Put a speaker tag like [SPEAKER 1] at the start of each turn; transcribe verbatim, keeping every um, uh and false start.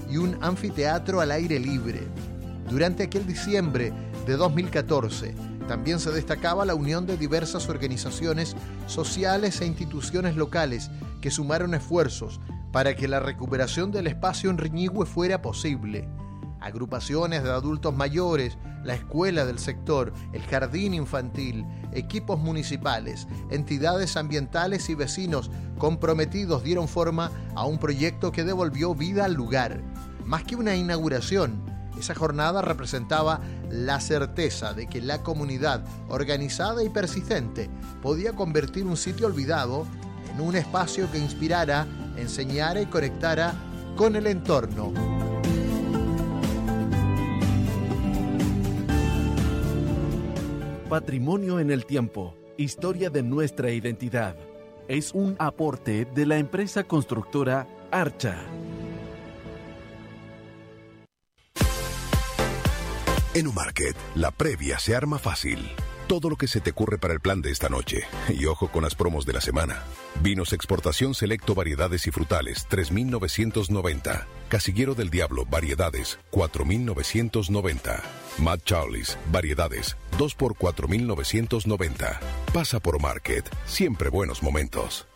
[SPEAKER 1] y un anfiteatro al aire libre. Durante aquel diciembre de dos mil catorce, también se destacaba la unión de diversas organizaciones sociales e instituciones locales que sumaron esfuerzos para que la recuperación del espacio en Riñihue fuera posible. Agrupaciones de adultos mayores, la escuela del sector, el jardín infantil, equipos municipales, entidades ambientales y vecinos comprometidos dieron forma a un proyecto que devolvió vida al lugar. Más que una inauguración, esa jornada representaba la certeza de que la comunidad, organizada y persistente, podía convertir un sitio olvidado en un espacio que inspirara, enseñara y conectara con el entorno.
[SPEAKER 2] Patrimonio en el tiempo, historia de nuestra identidad. Es un aporte de la empresa constructora Archa.
[SPEAKER 3] En Umarket, la previa se arma fácil. Todo lo que se te ocurre para el plan de esta noche. Y ojo con las promos de la semana. Vinos Exportación Selecto Variedades y Frutales, tres mil novecientos noventa. Casillero del Diablo Variedades, cuatro mil novecientos noventa. Mad Charlie's Variedades, dos por cuatro mil novecientos noventa. Pasa por Umarket, siempre buenos momentos.